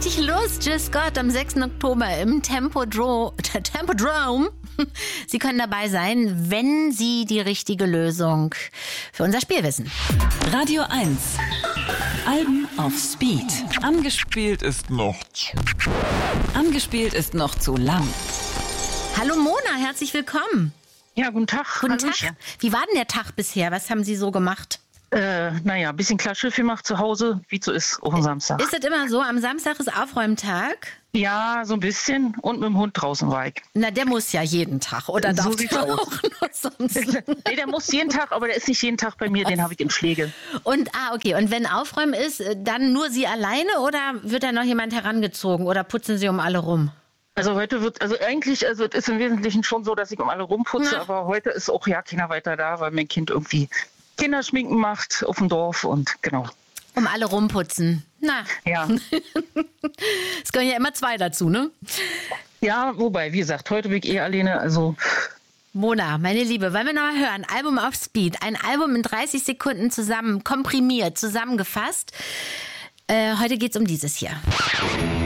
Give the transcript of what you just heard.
richtig los. Jill Scott am 6. Oktober im Tempodrome. Sie können dabei sein, wenn Sie die richtige Lösung für unser Spiel wissen. Radio 1. Alben auf Speed. Angespielt ist noch zu lang. Hallo Mona, herzlich willkommen. Ja, guten Tag. Guten Tag. Wie war denn der Tag bisher? Was haben Sie so gemacht? Ein bisschen Klarschiff gemacht zu Hause, wie es so ist, auf dem Samstag. Ist das immer so? Am Samstag ist Aufräumtag? Ja, so ein bisschen. Und mit dem Hund draußen war ich. Na, der muss ja jeden Tag, oder darf So sieht's der aus. auch nur sonst? Nee, der muss jeden Tag, aber der ist nicht jeden Tag bei mir, den habe ich im Schläge. Und, okay. Und wenn Aufräumen ist, dann nur Sie alleine oder wird da noch jemand herangezogen oder putzen Sie um alle rum? Also eigentlich es ist im Wesentlichen schon so, dass ich um alle rumputze, aber heute ist auch ja keiner weiter da, weil mein Kind irgendwie Kinderschminken macht auf dem Dorf und genau. Um alle rumputzen. Na, Ja. es gehören ja immer zwei dazu, ne? Ja, wobei, wie gesagt, heute bin ich alleine, also... Mona, meine Liebe, wollen wir noch mal hören? Album auf Speed. Ein Album in 30 Sekunden komprimiert, zusammengefasst. Heute geht's um dieses hier.